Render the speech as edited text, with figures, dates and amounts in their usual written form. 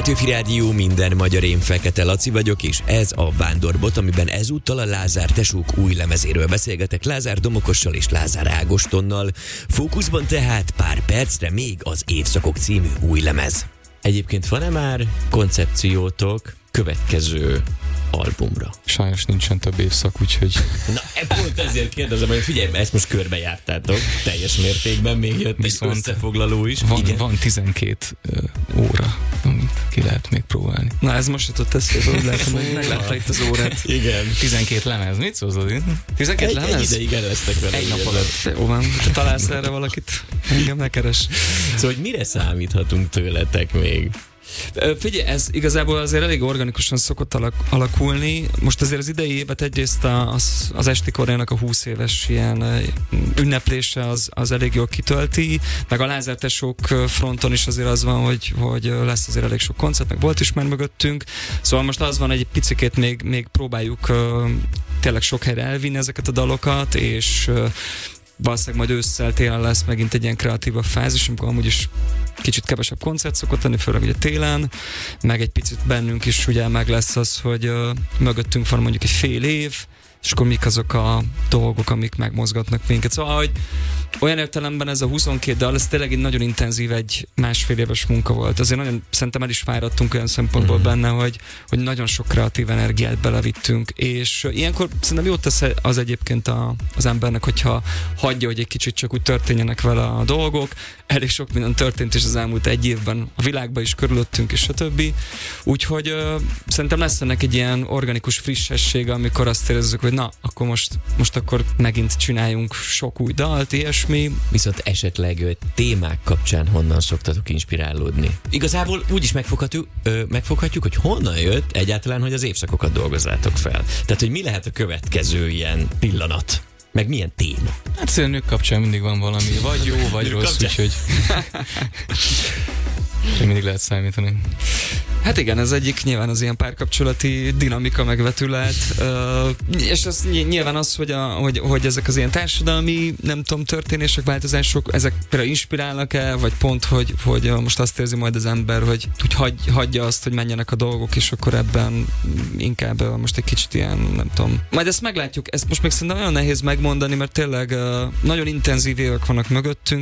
Petőfi Rádió, minden magyar, én Fekete Laci vagyok, és ez a Vándorbot, amiben ezúttal a Lázár tesók új lemezéről beszélgetek Lázár Domokossal és Lázár Ágostonnal. Fókuszban tehát pár percre még az Évszakok című új lemez. Egyébként van-e már koncepciótok következő albumra? Sajnos nincsen több évszak, úgyhogy... Na, pont ezért kérdezem, hogy figyelj, ezt most körbejártátok teljes mértékben, még jött viszont egy összefoglaló is. Van 12 óra, amit ki lehet még próbálni. Na, ez most jutott eszébe, hogy lehet, hogy meglátta itt az órát. Igen. 12 lemez, mit szólsz? 12 lemez? Egy ideig el lesztek vele. Egy nap alatt. Jó van, te találsz erre valakit, engem ne keres. Szóval, hogy mire számíthatunk tőletek még? Figyelj, ez igazából azért elég organikusan szokott alakulni. Most azért az idei évet egyrészt az Esti Koreának a 20 éves ilyen ünneplése az elég jól kitölti, meg a Lázár tesók fronton is azért az van, hogy lesz azért elég sok koncert, meg volt is már mögöttünk. Szóval most az van, egy picikét még próbáljuk tényleg sok helyre elvinni ezeket a dalokat, és valószínűleg majd ősszel, télen lesz megint egy ilyen kreatívabb fázis, amikor amúgy is kicsit kevesebb koncert szokott lenni, főleg ugye télen, meg egy picit bennünk is ugye meg lesz az, hogy mögöttünk van mondjuk egy fél év, és akkor mik azok a dolgok, amik megmozgatnak minket. Szóval, hogy olyan értelemben ez a 22 dal, ez tényleg egy nagyon intenzív, egy másfél éves munka volt. Azért nagyon szerintem el is fáradtunk olyan szempontból benne, hogy nagyon sok kreatív energiát belevittünk, és ilyenkor szerintem jót tesz az egyébként az embernek, hogyha hagyja, hogy egy kicsit csak úgy történjenek vele a dolgok. Elég sok minden történt is az elmúlt egy évben a világban is, körülöttünk és stb. Úgyhogy szerintem lesz ennek egy ilyen organikus frissessége, amikor azt érezzük, hogy na, akkor most akkor megint csináljunk sok új dalt, ilyesmi. Viszont esetleg témák kapcsán honnan szoktatok inspirálódni? Igazából úgy is megfoghatjuk, hogy honnan jött egyáltalán, hogy az évszakokat dolgozzátok fel. Tehát, hogy mi lehet a következő ilyen pillanat? Meg milyen téma? Hát szerintem nők kapcsán mindig van valami, vagy jó, vagy rossz, úgyhogy mindig lehet számítani. Hát igen, ez egyik nyilván az ilyen párkapcsolati dinamika, megvetület, és az nyilván az, hogy ezek az ilyen társadalmi, nem tudom, történések, változások, ezek például inspirálnak-e, vagy pont, hogy most azt érzi majd az ember, hogy hagyja azt, hogy menjenek a dolgok, és akkor ebben inkább most egy kicsit ilyen, nem tudom. Majd ezt meglátjuk, ezt most még szerintem nagyon nehéz megmondani, mert tényleg nagyon intenzív évek vannak mögöttünk,